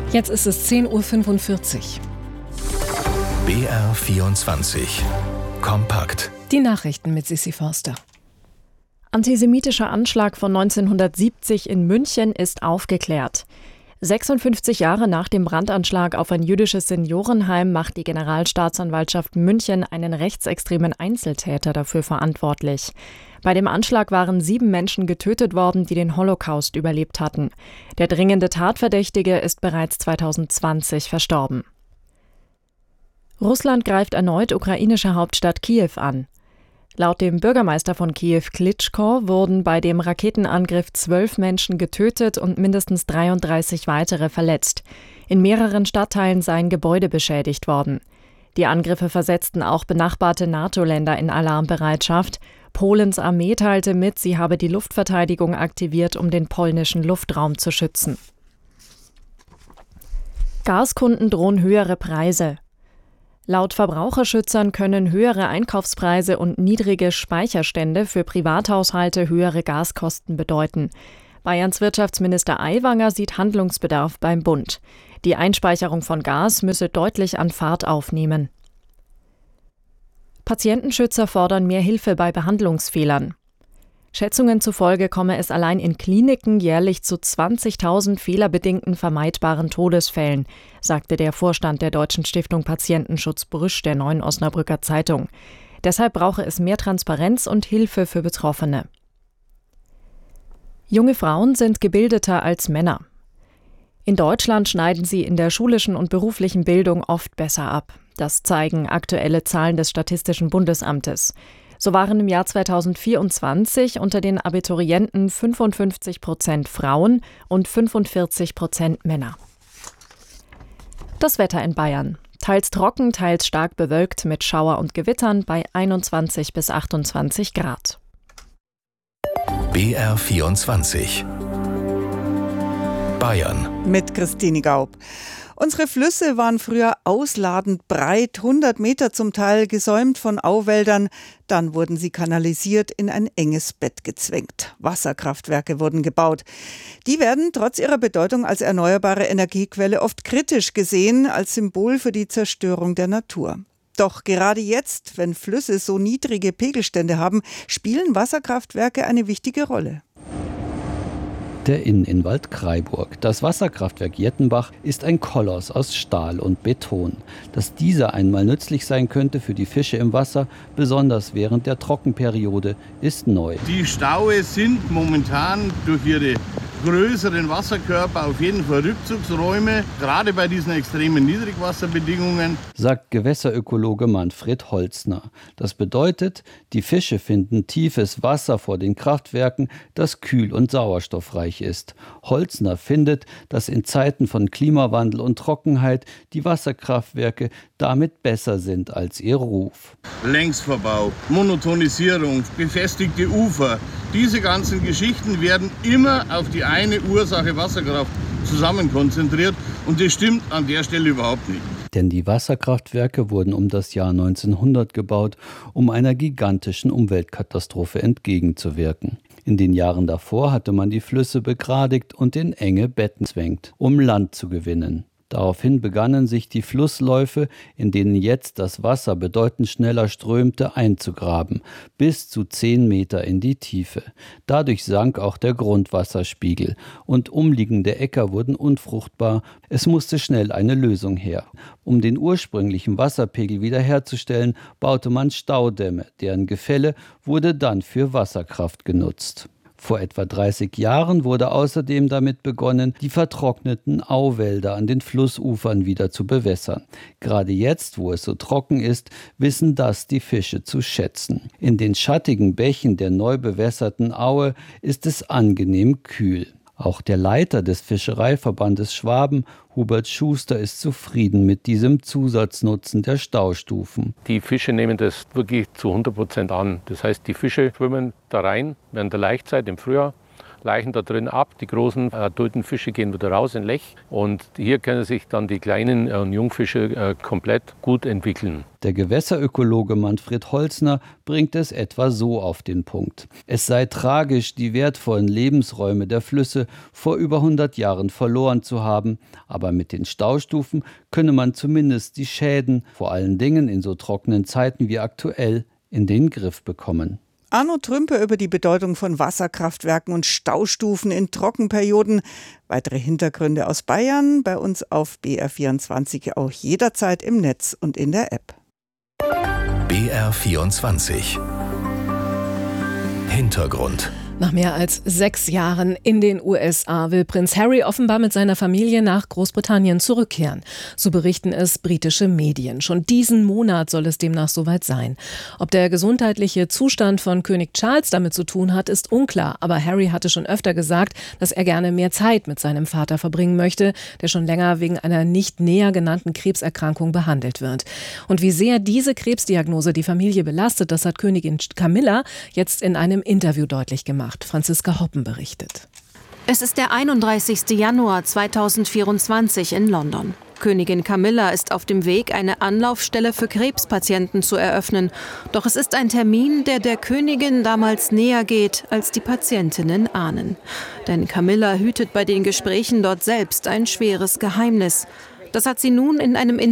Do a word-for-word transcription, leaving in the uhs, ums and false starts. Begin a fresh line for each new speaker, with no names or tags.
Jetzt ist es zehn Uhr fünfundvierzig.
B R vierundzwanzig. Kompakt.
Die Nachrichten mit Sissi Förster.
Antisemitischer Anschlag von neunzehnhundertsiebzig in München ist aufgeklärt. sechsundfünfzig Jahre nach dem Brandanschlag auf ein jüdisches Seniorenheim macht die Generalstaatsanwaltschaft München einen rechtsextremen Einzeltäter dafür verantwortlich. Bei dem Anschlag waren sieben Menschen getötet worden, die den Holocaust überlebt hatten. Der dringende Tatverdächtige ist bereits zweitausendzwanzig verstorben. Russland greift erneut ukrainische Hauptstadt Kiew an. Laut dem Bürgermeister von Kiew, Klitschko, wurden bei dem Raketenangriff zwölf Menschen getötet und mindestens dreiunddreißig weitere verletzt. In mehreren Stadtteilen seien Gebäude beschädigt worden. Die Angriffe versetzten auch benachbarte NATO-Länder in Alarmbereitschaft. Polens Armee teilte mit, sie habe die Luftverteidigung aktiviert, um den polnischen Luftraum zu schützen. Gaskunden drohen höhere Preise. Laut Verbraucherschützern können höhere Einkaufspreise und niedrige Speicherstände für Privathaushalte höhere Gaskosten bedeuten. Bayerns Wirtschaftsminister Aiwanger sieht Handlungsbedarf beim Bund. Die Einspeicherung von Gas müsse deutlich an Fahrt aufnehmen. Patientenschützer fordern mehr Hilfe bei Behandlungsfehlern. Schätzungen zufolge komme es allein in Kliniken jährlich zu zwanzigtausend fehlerbedingten vermeidbaren Todesfällen, sagte der Vorstand der Deutschen Stiftung Patientenschutz Brüsch der Neuen Osnabrücker Zeitung. Deshalb brauche es mehr Transparenz und Hilfe für Betroffene. Junge Frauen sind gebildeter als Männer. In Deutschland schneiden sie in der schulischen und beruflichen Bildung oft besser ab. Das zeigen aktuelle Zahlen des Statistischen Bundesamtes. So waren im Jahr zweitausendvierundzwanzig unter den Abiturienten fünfundfünfzig Prozent Frauen und fünfundvierzig Prozent Männer. Das Wetter in Bayern. Teils trocken, teils stark bewölkt mit Schauer und Gewittern bei einundzwanzig bis achtundzwanzig Grad.
B R vierundzwanzig. Bayern.
Mit Christine Gaub. Unsere Flüsse waren früher ausladend breit, hundert Meter zum Teil, gesäumt von Auwäldern. Dann wurden sie kanalisiert, in ein enges Bett gezwängt. Wasserkraftwerke wurden gebaut. Die werden trotz ihrer Bedeutung als erneuerbare Energiequelle oft kritisch gesehen, als Symbol für die Zerstörung der Natur. Doch gerade jetzt, wenn Flüsse so niedrige Pegelstände haben, spielen Wasserkraftwerke eine wichtige Rolle.
Der Inn in Waldkraiburg. Das Wasserkraftwerk Jettenbach ist ein Koloss aus Stahl und Beton. Dass dieser einmal nützlich sein könnte für die Fische im Wasser, besonders während der Trockenperiode, ist neu.
Die Staue sind momentan durch ihre größeren Wasserkörper auf jeden Fall Rückzugsräume, gerade bei diesen extremen Niedrigwasserbedingungen,
sagt Gewässerökologe Manfred Holzner. Das bedeutet, die Fische finden tiefes Wasser vor den Kraftwerken, das kühl und sauerstoffreich ist. Holzner findet, dass in Zeiten von Klimawandel und Trockenheit die Wasserkraftwerke damit besser sind als ihr Ruf.
Längsverbau, Monotonisierung, befestigte Ufer, diese ganzen Geschichten werden immer auf die eine Ursache Wasserkraft zusammen konzentriert und das stimmt an der Stelle überhaupt nicht.
Denn die Wasserkraftwerke wurden um das Jahr neunzehnhundert gebaut, um einer gigantischen Umweltkatastrophe entgegenzuwirken. In den Jahren davor hatte man die Flüsse begradigt und in enge Betten zwängt, um Land zu gewinnen. Daraufhin begannen sich die Flussläufe, in denen jetzt das Wasser bedeutend schneller strömte, einzugraben, bis zu zehn Meter in die Tiefe. Dadurch sank auch der Grundwasserspiegel und umliegende Äcker wurden unfruchtbar. Es musste schnell eine Lösung her. Um den ursprünglichen Wasserpegel wiederherzustellen, baute man Staudämme, deren Gefälle wurde dann für Wasserkraft genutzt. Vor etwa dreißig Jahren wurde außerdem damit begonnen, die vertrockneten Auwälder an den Flussufern wieder zu bewässern. Gerade jetzt, wo es so trocken ist, wissen das die Fische zu schätzen. In den schattigen Bächen der neu bewässerten Aue ist es angenehm kühl. Auch der Leiter des Fischereiverbandes Schwaben, Hubert Schuster, ist zufrieden mit diesem Zusatznutzen der Staustufen.
Die Fische nehmen das wirklich zu hundert Prozent an. Das heißt, die Fische schwimmen da rein während der Laichzeit im Frühjahr, Leichen da drin ab. Die großen adulten Fische gehen wieder raus in Lech. Und hier können sich dann die kleinen und Jungfische komplett gut entwickeln.
Der Gewässerökologe Manfred Holzner bringt es etwa so auf den Punkt. Es sei tragisch, die wertvollen Lebensräume der Flüsse vor über hundert Jahren verloren zu haben. Aber mit den Staustufen könne man zumindest die Schäden, vor allen Dingen in so trockenen Zeiten wie aktuell, in den Griff bekommen.
Arno Trümpe über die Bedeutung von Wasserkraftwerken und Staustufen in Trockenperioden. Weitere Hintergründe aus Bayern bei uns auf B R vierundzwanzig auch jederzeit im Netz und in der App.
B R vierundzwanzig. Hintergrund.
Nach mehr als sechs Jahren in den U S A will Prinz Harry offenbar mit seiner Familie nach Großbritannien zurückkehren. So berichten es britische Medien. Schon diesen Monat soll es demnach soweit sein. Ob der gesundheitliche Zustand von König Charles damit zu tun hat, ist unklar. Aber Harry hatte schon öfter gesagt, dass er gerne mehr Zeit mit seinem Vater verbringen möchte, der schon länger wegen einer nicht näher genannten Krebserkrankung behandelt wird. Und wie sehr diese Krebsdiagnose die Familie belastet, das hat Königin Camilla jetzt in einem Interview deutlich gemacht. Franziska Hoppen berichtet.
Es ist der einunddreißigste Januar zweitausendvierundzwanzig in London. Königin Camilla ist auf dem Weg, eine Anlaufstelle für Krebspatienten zu eröffnen. Doch es ist ein Termin, der der Königin damals näher geht, als die Patientinnen ahnen. Denn Camilla hütet bei den Gesprächen dort selbst ein schweres Geheimnis. Das hat sie nun in einem